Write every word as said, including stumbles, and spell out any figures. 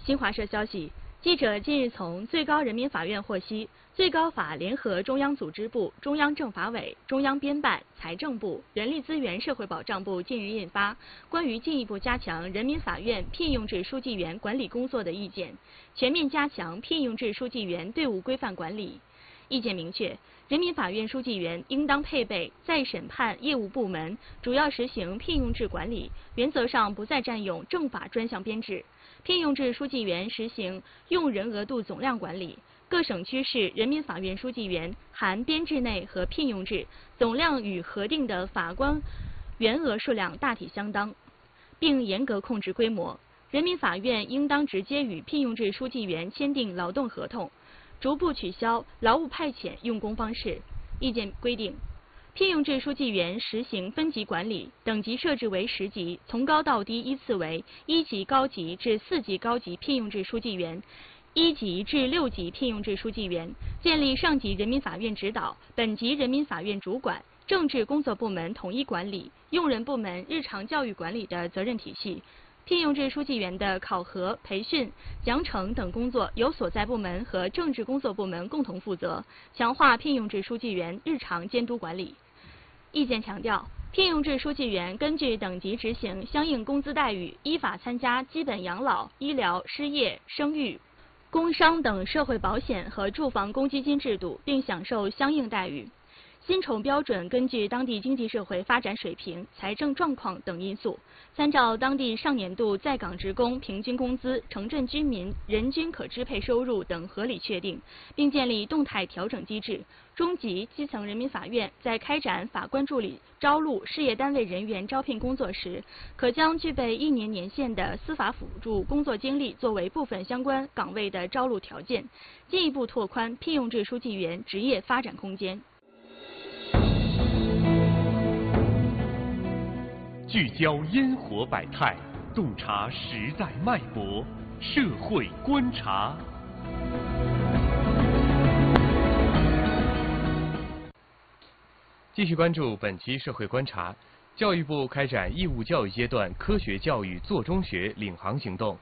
新华社消息，记者近日从最高人民法院获悉，最高法联合中央组织部、中央政法委、中央编办、财政部、人力资源社会保障部近日印发《关于进一步加强人民法院聘用制书记员管理工作的意见》，全面加强聘用制书记员队伍规范管理。意见明确，人民法院书记员应当配备再审判业务部门，主要实行聘用制管理，原则上不再占用政法专项编制。聘用制书记员实行用人额度总量管理，各省区市人民法院书记员含编制内和聘用制总量与核定的法官员额数量大体相当，并严格控制规模。人民法院应当直接与聘用制书记员签订劳动合同，逐步取消劳务派遣用工方式。意见规定，聘用制书记员实行分级管理，等级设置为十级，从高到低依次为一级高级至四级高级聘用制书记员、一级至六级聘用制书记员，建立上级人民法院指导、本级人民法院主管、政治工作部门统一管理、用人部门日常教育管理的责任体系。聘用制书记员的考核、培训、奖惩等工作由所在部门和政治工作部门共同负责，强化聘用制书记员日常监督管理。意见强调，聘用制书记员根据等级执行相应工资待遇，依法参加基本养老、医疗、失业、生育、工伤等社会保险和住房公积金制度，并享受相应待遇。薪酬标准根据当地经济社会发展水平、财政状况等因素，参照当地上年度在岗职工平均工资、城镇居民人均可支配收入等合理确定，并建立动态调整机制。中级、基层人民法院在开展法官助理招录事业单位人员招聘工作时，可将具备一年年限的司法辅助工作经历作为部分相关岗位的招录条件，进一步拓宽聘用制书记员职业发展空间。 聚焦烟火百态，洞察时代脉搏，社会观察。继续关注本期社会观察。教育部开展义务教育阶段科学教育做中学领航行动，